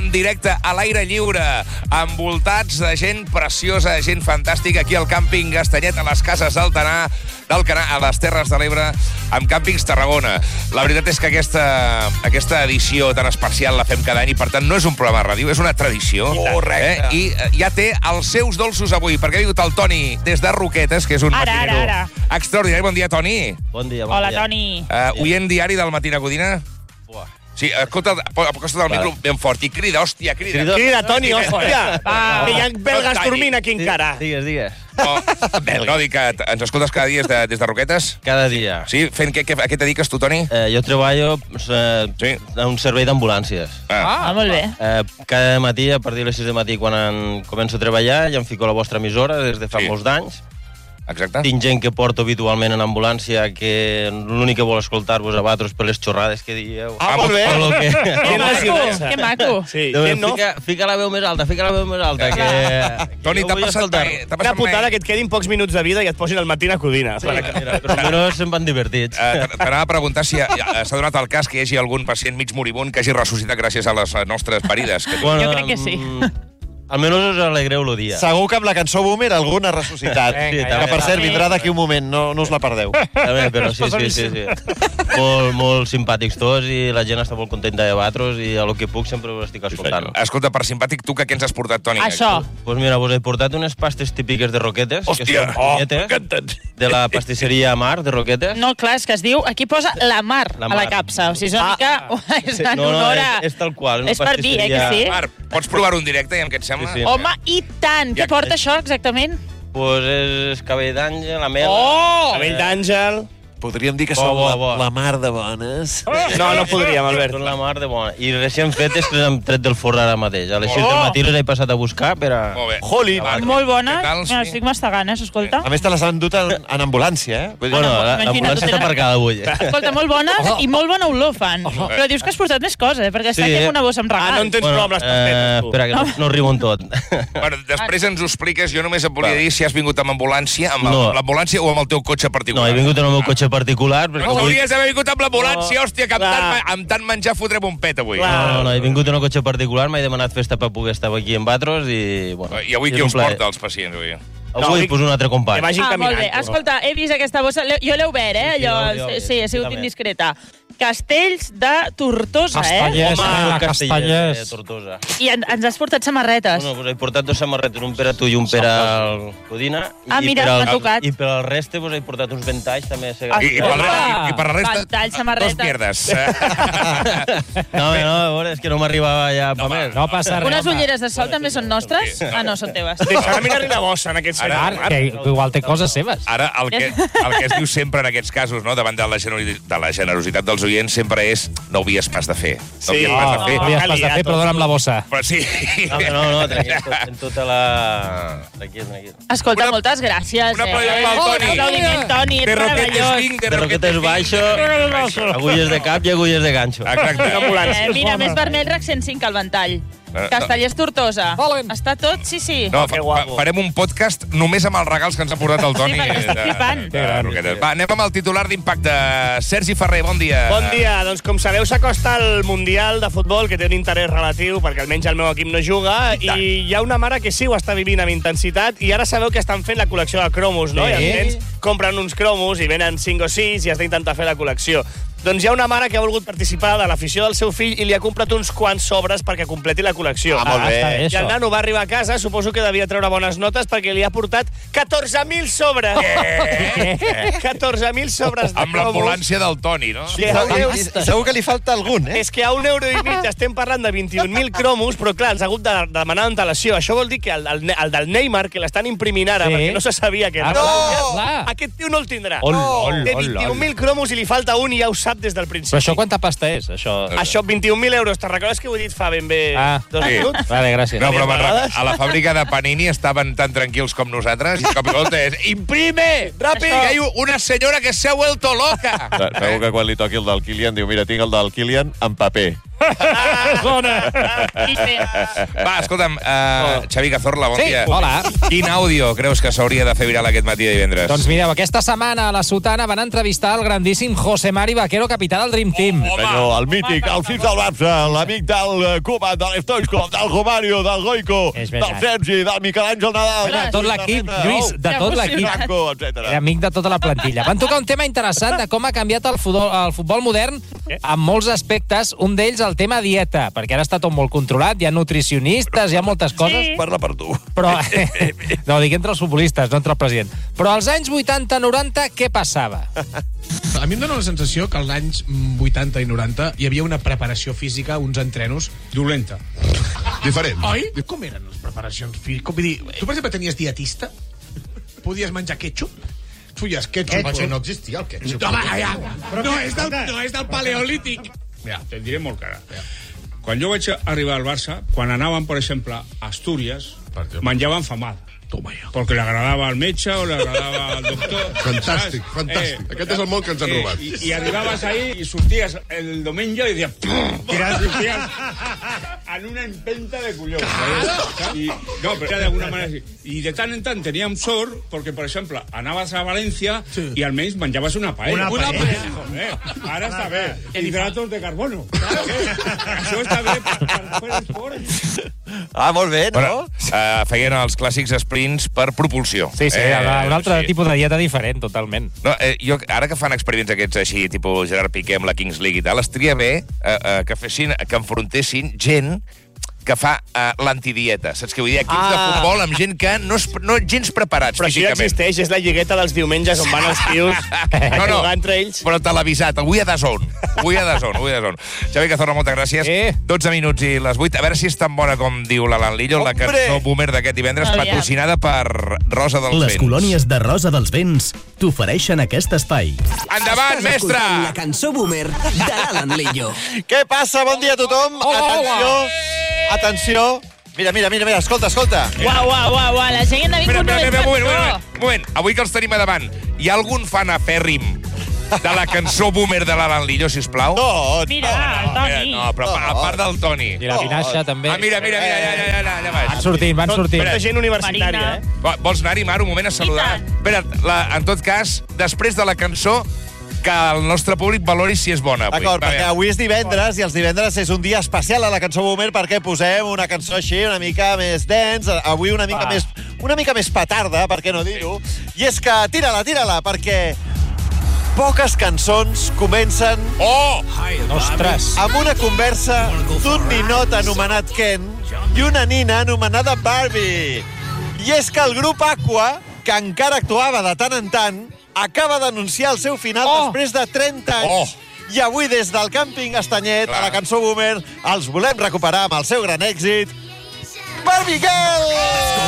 en directe a l'aire lliure, envoltats de gent preciosa, de gent fantàstica, aquí al càmping Gastanyet, a les Cases d'Alcanar, a les Terres de l'Ebre, amb Càmpings Tarragona. La veritat és que aquesta edició tan especial la fem cada any i, per tant, no és un programa de ràdio, és una tradició. Correcte. I ja té els seus dolços avui, perquè ha vingut el Toni des de Roquetes, que és un matinero extraordinari. Bon dia, Toni. Bon dia. Hola, Toni. Oient diari del Matina Codina? Sí, escolta, acosta't al micro ben fort i crida, hòstia, crida. Crida, Toni, hòstia. Que hi ha belgues dormint aquí encara. Digues. No, dic que ens escoltes cada dia des de Roquetes? Cada dia. Sí? Fent què? A què et dediques tu, Toni? Jo treballo a un servei d'ambulàncies. Molt bé. Cada matí, a partir de les 6 del matí, quan començo a treballar, ja em fico a la vostra emissora des de fa molts d'anys. Exacte. Tinc gent que porto habitualment en ambulància que l'únic que vol escoltar-vos a vosaltres per les xorrades que dieu. Molt bé. Que maco. Sí. Fica la veu més alta, Toni, t'ha passat Una putada que et quedin pocs minuts de vida i et posin el Matina Codina. Però almenys se'n van divertits. T'anava a preguntar si s'ha donat el cas que hi hagi algun pacient mig moribund que hagi ressuscitat gràcies a les nostres parides. Jo crec que sí. Almenys us alegreu el dia. Segur que amb la cançó Boomer algun ha ressuscitat. Que, per cert, vindrà d'aquí un moment, no us la perdeu. Però sí. Molt simpàtics tots i la gent està molt contenta de vosaltres i a lo que puc sempre us estic escoltant. Escolta, per simpàtic, tu què ens has portat, Toni? Això. Doncs mira, us he portat unes pastes típiques de Roquetes. Hòstia! De la pastisseria Mar de Roquetes. No, clar, és que es diu... Aquí posa la Mar a la capsa. O sigui, és una mica... És en honor a... És tal qual. És per dir, que sí? Marc, pots provar-ho en directe, i què et sembla? Sí. Home, i tant! Què porta això, exactament? Doncs és cabell d'àngel, la mel... Cabell d'àngel... Podríem dir que som la mar de bones. No podríem, Albert. Són la mar de bona. I recient fetes que les hem tret del forn ara mateix. A les 6 del matí les he passat a buscar per a... Molt bé. Joli! Molt bones. Estic mastegant, escolta. A més, te les han dut en ambulància, eh? Bueno, l'ambulància està aparcada avui. Escolta, molt bones i molt bona olor fan. Però dius que has portat més coses, perquè està aquí amb una bossa amb regal. No en tens prou amb les pastetes, tu. Espera, que no arribo en tot. Bueno, després ens ho expliques. Jo només et volia dir si has vingut amb ambulància, amb l'ambulància o amb el teu cotxe particular. No, he vingut en el meu cotxe particular. No hauries d'haver vingut amb l'ambulància, hòstia, que amb tant menjar fotrem un pet avui. No, he vingut en un cotxe particular, m'he demanat festa per poder estar aquí amb vosaltres i... I avui qui us porta els pacients, avui? Avui pues un altre company. Que vagin caminant. Molt bé. Escolta, he vist aquesta bossa, jo l'he obert, allò, sí, he sigut indiscreta. Castells de Tortosa, Castellers de Tortosa. I ens has portat samarretes. Bueno, pues he portat 2 samarretes, un per a tu i un per al Codina. Mira, m'ha tocat. I per al reste he portat uns ventalls, també. I per la resta, ventalls, samarretes. dos mierdes. No, a veure, és que no m'arribava ja per més. No passa res. Unes ulleres de sol també són nostres? No, són teves. Deixa'm mirar-li la bossa, en aquest sentit. Que igual té coses seves. Ara, el que es diu sempre en aquests casos, no, davant de la generositat dels oients, sempre és no ho havies pas de fer. No ho havies pas de fer, però dona'm la bossa. Però sí. No, tranquil, tota la... Tranquil. Escolta, moltes gràcies. Un aplaudiment pel Toni. De Roquetes de Roquetes baixo, agulles de cap i agulles de ganxo. Exacte. Mira, més vermell, RAC 105 al ventall. Castellers Tortosa. Està tot? Sí. No, farem un podcast només amb els regals que ens ha portat el Toni. Sí, perquè estic flipant. Va, anem amb el titular d'impacte. Sergi Ferrer, bon dia. Bon dia. Doncs com sabeu, s'acosta el Mundial de Futbol, que té un interès relatiu, perquè almenys el meu equip no juga, i hi ha una mare que sí ho està vivint amb intensitat, i ara sabeu que estan fent la col·lecció de cromos, no? I els nens compren uns cromos i venen 5 o 6 i has d'intentar fer la col·lecció. Doncs hi ha una mare que ha volgut participar de l'afició del seu fill i li ha comprat uns quants sobres perquè completi la col·lecció. Molt bé. I el nano va arribar a casa, suposo que devia treure bones notes perquè li ha portat 14.000 sobres. 14.000 sobres de cromos. Amb l'ambulància del Toni, no? Segur que li falta algun, eh? És que a €1,50 estem parlant de 21.000 cromos, però clar, ens ha hagut de demanar antelació. Això vol dir que el del Neymar, que l'estan imprimint ara, perquè no se sabia que era... Aquest tio no el tindrà. Té 21.000 cromos i li falta un i ja ho sap des del principi. Però això quanta pasta és? Això, 21.000 euros. Te'n recordes que ho he dit fa ben bé 2 minuts? Vale, gràcies. No, però a la fàbrica de Panini estaven tan tranquils com nosaltres i cop i volta és «Imprime! Ràpid! Que hi ha una senyora que s'ha vuelto loca!» Segur que quan li toqui el del Kylian diu «Mira, tinc el del Kylian en paper». Zona. Va, escolta'm, Xavi Cazorla, bon dia. Hola. Quin àudio creus que s'hauria de fer viral aquest matí de divendres? Doncs mireu, aquesta setmana a la Sotana van entrevistar el grandíssim José Mari Vaquero, capità del Dream Team. Senyor, el mític, el fill del Barça, l'amic del Koeman, de l'Stoichkov, del Romario, del Goico, del Sergi, del Miquel Àngel Nadal... De tot l'equip, Lluís, de tot l'equip. Era amic de tota la plantilla. Van tocar un tema interessant de com ha canviat el futbol modern en molts aspectes, un d'ells el tema dieta, perquè ara està tot molt controlat, hi ha nutricionistes, hi ha moltes coses. Sí. Parla per tu. Però, no, dic entre els futbolistes, no entre el president. Però als anys 80-90, què passava? A mi em dóna la sensació que als anys 80 i 90 hi havia una preparació física, uns entrenos dolenta. Diferent. Oi? Com eren les preparacions físiques? Vull dir, tu, per exemple, tenies dietista? Podies menjar ketchup? Feies ketchup. Potser no existia el ketchup. No, ja. No és del paleolític. Mira, te diré molt cara. Quan jo vaig arribar al Barça, quan anàvem, per exemple, a Astúries, menjaven famada. Toma ja. Perquè li agradava al metge o li agradava al doctor. Fantàstic, fantàstic. Aquest és el món que ens han robat. I arribaves ahí i sorties el diumenge i dius... Sorties en una empenta de collons. I, no, però d'alguna manera sí. I de tant en tant teníem sort perquè, per exemple, anaves a València i almenys menjaves una paella. Una paella. Ara està bé. Hidratos de carbono. Això està bé per fer esport. Ah, molt bé, no? Bueno, feien els clàssics sprints per propulsió. Sí, un altre tipus de dieta diferent, totalment. No, jo, ara que fan experiments aquests així, tipus Gerard Piqué amb la Kings League i tal, estaria bé que enfrontessin gent que fa l'antidieta. Saps què vull dir? Equips de futbol amb gent que no gens preparats però físicament. Però això existeix, és la lligueta dels diumenges on van els tios a jugar entre ells. Però televisat, avui a DAZN. Avui a DAZN. Xavi Cazorla, moltes gràcies. 12 minuts i les 8. A veure si és tan bona com diu l'Alan Lillo, la cançó boomer d'aquest divendres, patrocinada per Rosa dels Vents. Les colònies de Rosa dels Vents t'ofereixen aquest espai. Endavant, mestre! La cançó boomer de l'Alan Lillo. Què passa? Bon dia a tothom. Atenció. Mira, escolta. Uau, la gent ha vingut Un moment. Avui que els tenim a davant, hi ha algun fan afèrrim de la cançó boomer de l'Alan Lillo, sisplau? No. Mira, el Toni. No, però a part del Toni. I la Vinaixa, també. Mira, allà baix. Van sortint. Però gent universitària, Vols anar-hi, Mar, un moment a saludar? Espera, en tot cas, després de la cançó, que el nostre públic valori si és bona. D'acord, perquè avui és divendres i els divendres és un dia especial a la cançó boomer perquè posem una cançó així una mica més dance, avui una mica més petarda, per què no dir-ho? I és que tira-la, perquè poques cançons comencen Ostres! amb una conversa d'un ninot anomenat Ken i una nina anomenada Barbie. I és que el grup Aqua, que encara actuava de tant en tant, acaba d'anunciar el seu final després de 30 anys. I avui, des del càmping Estanyet, a la cançó boomer, els volem recuperar amb el seu gran èxit, Barbie Girl!